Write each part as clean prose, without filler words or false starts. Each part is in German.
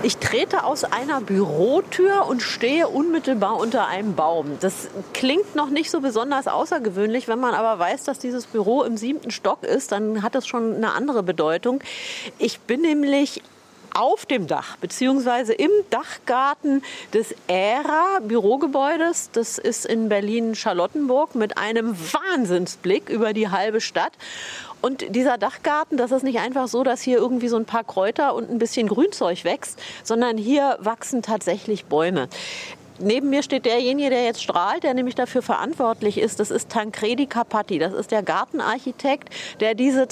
Ich trete aus einer Bürotür und stehe unmittelbar unter einem Baum. Das klingt noch nicht so besonders außergewöhnlich. Wenn man aber weiß, dass dieses Büro im 7. Stock ist, dann hat das schon eine andere Bedeutung. Ich bin nämlich auf dem Dach beziehungsweise im Dachgarten des Ära-Bürogebäudes. Das ist in Berlin-Charlottenburg mit einem Wahnsinnsblick über die halbe Stadt. Und dieser Dachgarten, das ist nicht einfach so, dass hier irgendwie so ein paar Kräuter und ein bisschen Grünzeug wächst, sondern hier wachsen tatsächlich Bäume. Neben mir steht derjenige, der jetzt strahlt, der nämlich dafür verantwortlich ist. Das ist Tancredi Carpati. Das ist der Gartenarchitekt, der diese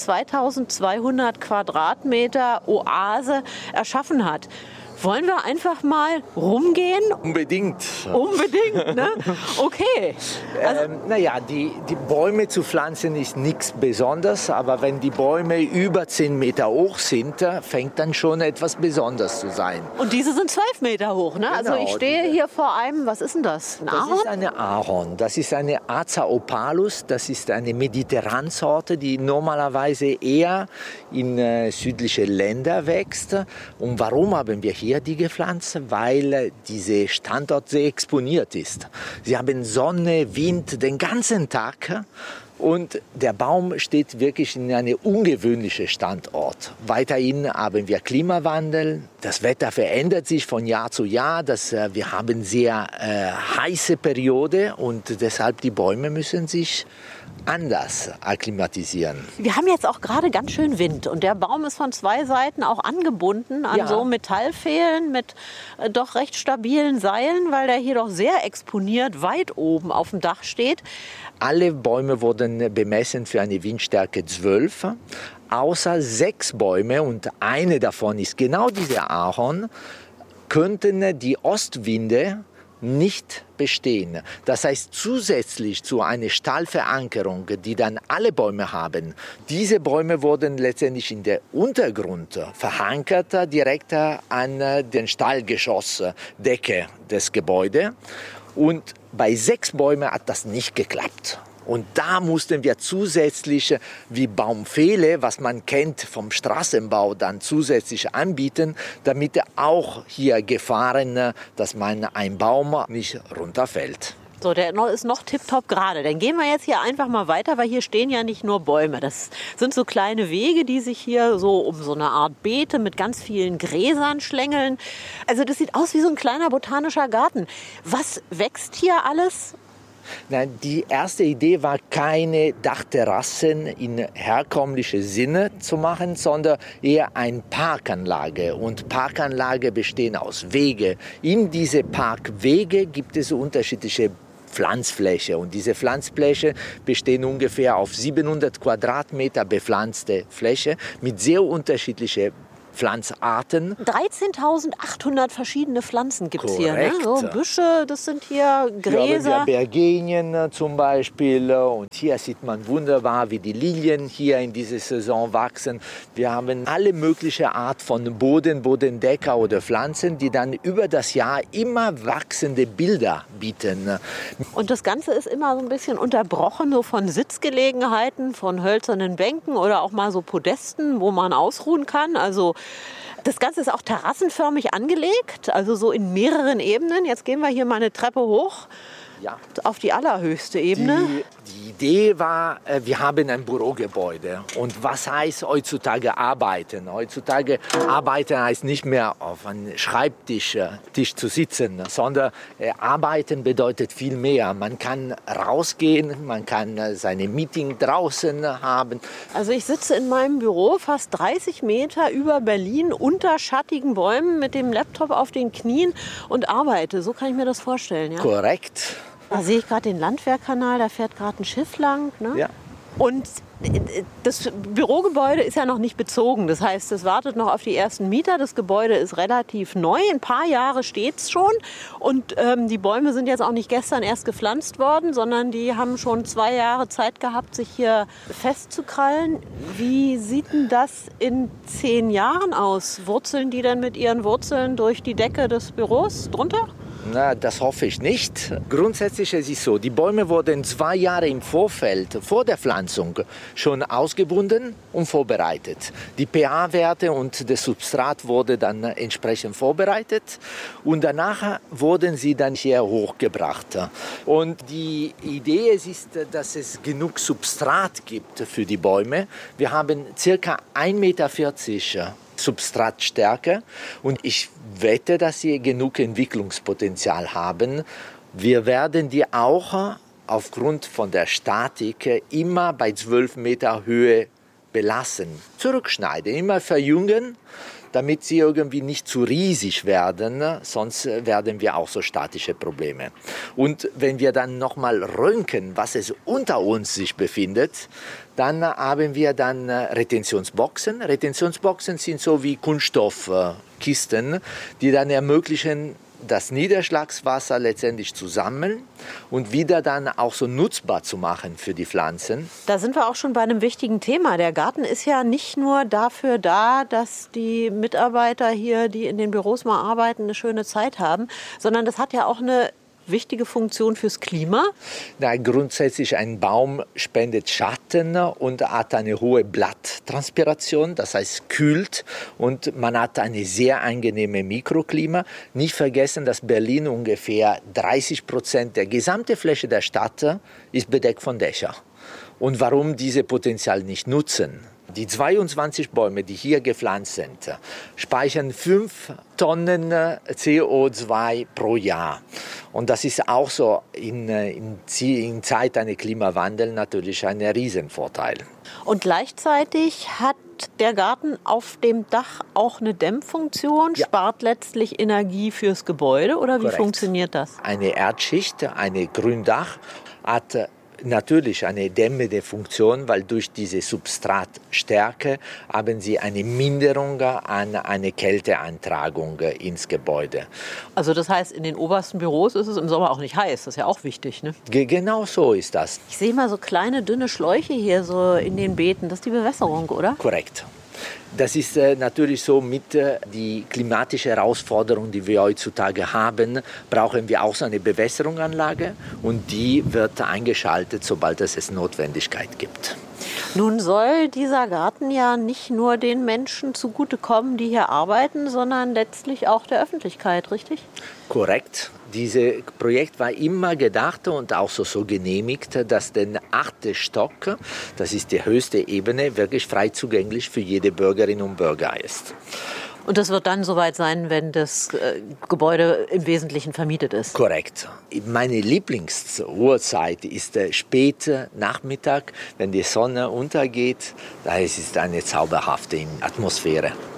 2200 Quadratmeter Oase erschaffen hat. Wollen wir einfach mal rumgehen? Unbedingt. Unbedingt, ne? Okay. Also, die Bäume zu pflanzen ist nichts Besonderes, aber wenn die Bäume über 10 Meter hoch sind, fängt dann schon etwas Besonderes zu sein. Und diese sind 12 Meter hoch, ne? Genau. Also ich stehe hier vor einem, was ist denn das? Ein Ahorn? Das ist eine Ahorn. Das ist eine Aza opalus. Das ist eine Mediterransorte, die normalerweise eher in südliche Länder wächst. Und warum haben wir hier die gepflanzt? Weil dieser Standort sehr exponiert ist. Sie haben Sonne, Wind den ganzen Tag. Und der Baum steht wirklich in einem ungewöhnlichen Standort. Weiterhin haben wir Klimawandel. Das Wetter verändert sich von Jahr zu Jahr. Wir haben sehr heiße Periode und deshalb die Bäume müssen sich anders akklimatisieren. Wir haben jetzt auch gerade ganz schön Wind und der Baum ist von zwei Seiten auch angebunden an so Metallpfählen mit doch recht stabilen Seilen, weil der hier doch sehr exponiert weit oben auf dem Dach steht. Alle Bäume wurden bemessen für eine Windstärke 12, außer 6 Bäume und eine davon ist genau dieser Ahorn, könnten die Ostwinde nicht bestehen. Das heißt, zusätzlich zu einer Stahlverankerung, die dann alle Bäume haben, diese Bäume wurden letztendlich in der Untergrund verankert, direkt an den Stahlgeschossdecke des Gebäudes. Und bei 6 Bäumen hat das nicht geklappt. Und da mussten wir zusätzlich wie Baumpfähle, was man kennt vom Straßenbau, dann zusätzlich anbieten, damit auch hier Gefahren, dass ein Baum nicht runterfällt. So, der ist noch tipptopp gerade. Dann gehen wir jetzt hier einfach mal weiter, weil hier stehen ja nicht nur Bäume. Das sind so kleine Wege, die sich hier so um so eine Art Beete mit ganz vielen Gräsern schlängeln. Also das sieht aus wie so ein kleiner botanischer Garten. Was wächst hier alles? Nein, die erste Idee war, keine Dachterrassen in herkömmlichem Sinne zu machen, sondern eher eine Parkanlage. Und Parkanlage bestehen aus Wege. In diese Parkwege gibt es unterschiedliche Pflanzfläche. Und diese Pflanzfläche bestehen ungefähr auf 700 Quadratmeter bepflanzte Fläche mit sehr unterschiedlichen Pflanzarten. 13.800 verschiedene Pflanzen gibt es hier. Ne? So Büsche, das sind hier Gräser. Wir haben Bergenien zum Beispiel. Und hier sieht man wunderbar, wie die Lilien hier in dieser Saison wachsen. Wir haben alle möglichen Art von Bodendecker oder Pflanzen, die dann über das Jahr immer wachsende Bilder bieten. Und das Ganze ist immer so ein bisschen unterbrochen so von Sitzgelegenheiten, von hölzernen Bänken oder auch mal so Podesten, wo man ausruhen kann. Also das Ganze ist auch terrassenförmig angelegt, also so in mehreren Ebenen. Jetzt gehen wir hier mal eine Treppe hoch auf die allerhöchste Ebene. Die Idee war, wir haben ein Bürogebäude. Und was heißt heutzutage arbeiten? Heutzutage arbeiten heißt nicht mehr auf einem Schreibtisch zu sitzen, sondern arbeiten bedeutet viel mehr. Man kann rausgehen, man kann seine Meeting draußen haben. Also ich sitze in meinem Büro fast 30 Meter über Berlin unter schattigen Bäumen mit dem Laptop auf den Knien und arbeite. So kann ich mir das vorstellen. Ja? Korrekt. Da sehe ich gerade den Landwehrkanal, da fährt gerade ein Schiff lang. Ne? Ja. Und das Bürogebäude ist ja noch nicht bezogen. Das heißt, es wartet noch auf die ersten Mieter. Das Gebäude ist relativ neu. Ein paar Jahre steht es schon. Und die Bäume sind jetzt auch nicht gestern erst gepflanzt worden, sondern die haben schon 2 Jahre Zeit gehabt, sich hier festzukrallen. Wie sieht denn das in 10 Jahren aus? Wurzeln die denn mit ihren Wurzeln durch die Decke des Büros drunter? Na, das hoffe ich nicht. Grundsätzlich ist es so, die Bäume wurden 2 Jahre im Vorfeld, vor der Pflanzung, schon ausgebunden und vorbereitet. Die pH-Werte und das Substrat wurden dann entsprechend vorbereitet und danach wurden sie dann hier hochgebracht. Und die Idee ist, dass es genug Substrat gibt für die Bäume. Wir haben ca. 1,40 Meter Substratstärke und ich wette, dass sie genug Entwicklungspotenzial haben. Wir werden die auch aufgrund von der Statik immer bei 12 Meter Höhe belassen, zurückschneiden, immer verjüngen, damit sie irgendwie nicht zu riesig werden, sonst werden wir auch so statische Probleme. Und wenn wir dann nochmal röntgen, was es unter uns sich befindet, dann haben wir dann Retentionsboxen. Retentionsboxen sind so wie Kunststoffkisten, die dann ermöglichen, das Niederschlagswasser letztendlich zu sammeln und wieder dann auch so nutzbar zu machen für die Pflanzen. Da sind wir auch schon bei einem wichtigen Thema. Der Garten ist ja nicht nur dafür da, dass die Mitarbeiter hier, die in den Büros mal arbeiten, eine schöne Zeit haben, sondern das hat ja auch eine wichtige Funktion fürs Klima? Na, grundsätzlich ein Baum spendet Schatten und hat eine hohe Blatttranspiration, das heißt kühlt und man hat eine sehr angenehme Mikroklima. Nicht vergessen, dass Berlin ungefähr 30% der gesamten Fläche der Stadt ist bedeckt von Dächern. Und warum diese Potenzial nicht nutzen? Die 22 Bäume, die hier gepflanzt sind, speichern 5 Tonnen CO2 pro Jahr. Und das ist auch so in Zeit eines Klimawandels natürlich ein Riesenvorteil. Und gleichzeitig hat der Garten auf dem Dach auch eine Dämmfunktion, ja. Spart letztlich Energie fürs Gebäude oder wie Korrekt. Funktioniert das? Eine Erdschicht, ein Gründach hat natürlich eine dämmende Funktion, weil durch diese Substratstärke haben sie eine Minderung an eine Kälteeintragung ins Gebäude. Also das heißt, in den obersten Büros ist es im Sommer auch nicht heiß. Das ist ja auch wichtig, ne? Genau so ist das. Ich sehe mal so kleine, dünne Schläuche hier so in den Beeten. Das ist die Bewässerung, oder? Korrekt. Das ist natürlich so mit die klimatische Herausforderung, die wir heutzutage haben, brauchen wir auch so eine Bewässerungsanlage und die wird eingeschaltet, sobald es Notwendigkeit gibt. Nun soll dieser Garten ja nicht nur den Menschen zugutekommen, die hier arbeiten, sondern letztlich auch der Öffentlichkeit, richtig? Korrekt. Dieses Projekt war immer gedacht und auch so genehmigt, dass der 8. Stock, das ist die höchste Ebene, wirklich frei zugänglich für jede Bürgerin und Bürger ist. Und das wird dann soweit sein, wenn das Gebäude im Wesentlichen vermietet ist? Korrekt. Meine Lieblingsuhrzeit ist spät Nachmittag, wenn die Sonne untergeht. Da ist es eine zauberhafte Atmosphäre.